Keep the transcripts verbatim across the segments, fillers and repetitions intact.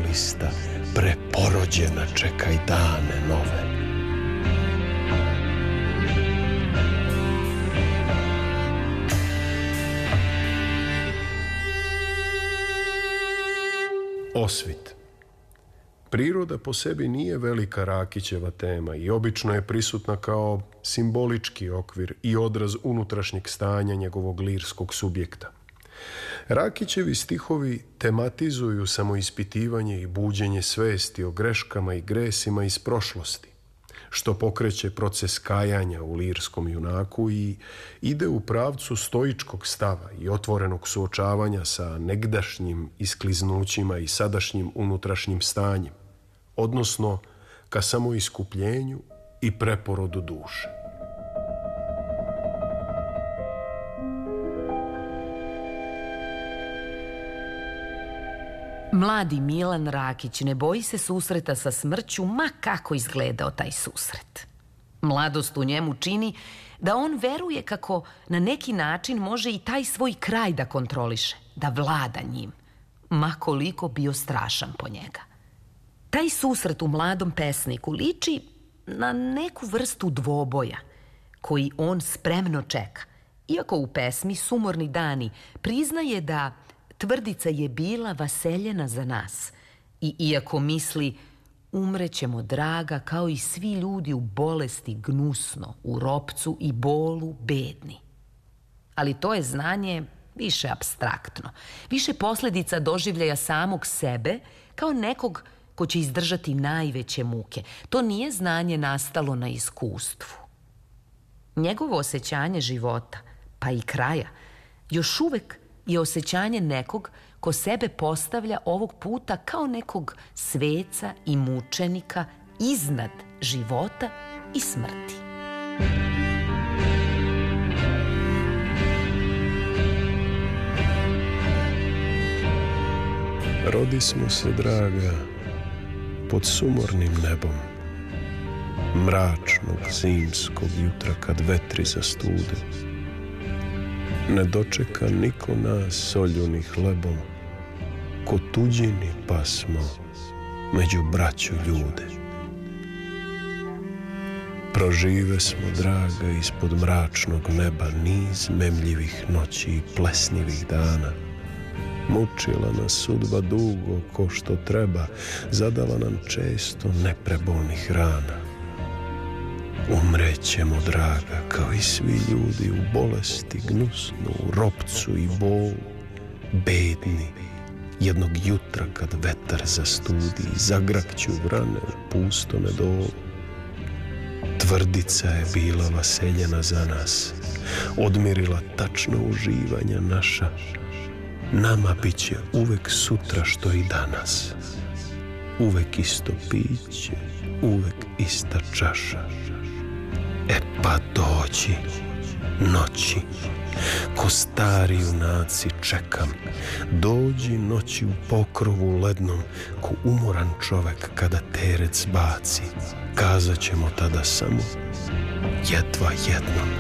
lista, preporođena, čekaj dane nove. Osvit. Priroda po sebi nije velika Rakićeva tema i obično je prisutna kao simbolički okvir i odraz unutrašnjeg stanja njegovog lirskog subjekta. Rakićevi stihovi tematizuju samoispitivanje i buđenje svesti o greškama i gresima iz prošlosti, što pokreće proces kajanja u lirskom junaku i ide u pravcu stoičkog stava i otvorenog suočavanja sa negdašnjim iskliznućima i sadašnjim unutrašnjim stanjem, odnosno ka samoiskupljenju i preporodu duše. Mladi Milan Rakić ne boji se susreta sa smrću, ma kako izgledao taj susret. Mladost u njemu čini da on veruje kako na neki način može i taj svoj kraj da kontroliše, da vlada njim, ma koliko bio strašan po njega. Taj susret u mladom pesniku liči na neku vrstu dvoboja koji on spremno čeka, iako u pesmi Sumorni dani priznaje da tvrdica je bila vaseljena za nas i iako misli umrećemo draga kao i svi ljudi u bolesti gnusno, u ropcu i bolu bedni. Ali to je znanje više apstraktno, više posljedica doživljaja samog sebe kao nekog ko će izdržati najveće muke. To nije znanje nastalo na iskustvu. Njegovo osjećanje života, pa i kraja, još uvek je osjećanje nekog ko sebe postavlja ovog puta kao nekog sveca i mučenika iznad života i smrti. Rodismo se, draga, pod sumornim nebom, mračnog zimskog jutra kad vetri zastude. Ne dočeka niko nas soljuni hlebom, ko tuđini pasmo među braću ljude. Prožive smo, draga, ispod mračnog neba niz memljivih noći i plesnivih dana. Mučila nas sudba dugo ko što treba, zadala nam često neprebolnih rana. Umrećemo, draga, kao i svi ljudi u bolesti gnusno, u ropcu i bolu, bedni, jednog jutra kad vetar zastudi i zagrakću vrane u pustome dolu. Tvrdica je bila vaseljena za nas, odmirila tačno uživanja naša. Nama bit će uvek sutra što i danas, uvek isto piće, uvek ista čaša. E pa dođi, noći, ko stari junaci čekam, dođi noći u pokrovu lednom, ko umoran čovek kada terec baci, kazat ćemo tada samo jedva jednom.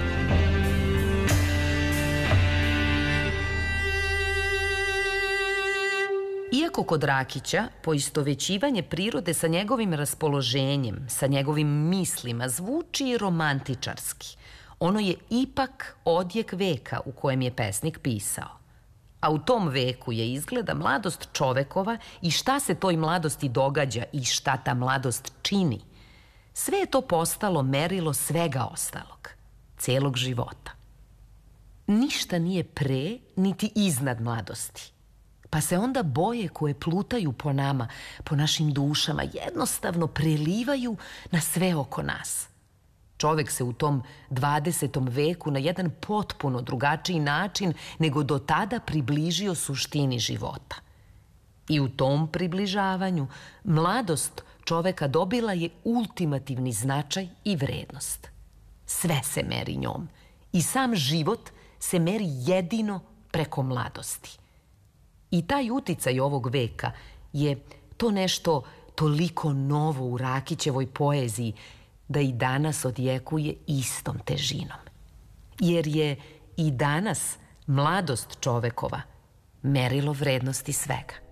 Iako kod Rakića poistovećivanje prirode sa njegovim raspoloženjem, sa njegovim mislima zvuči romantičarski, ono je ipak odjek veka u kojem je pesnik pisao. A u tom veku je izgleda mladost čovekova i šta se toj mladosti događa i šta ta mladost čini. Sve je to postalo merilo svega ostalog, celog života. Ništa nije pre niti iznad mladosti. Pa se onda boje koje plutaju po nama, po našim dušama, jednostavno prelivaju na sve oko nas. Čovek se u tom dvadesetom veku na jedan potpuno drugačiji način nego do tada približio suštini života. I u tom približavanju mladost čoveka dobila je ultimativni značaj i vrednost. Sve se meri njom i sam život se meri jedino preko mladosti. I taj uticaj ovog veka je to nešto toliko novo u Rakićevoj poeziji da i danas odjekuje istom težinom. Jer je i danas mladost čovekova merilo vrednosti svega.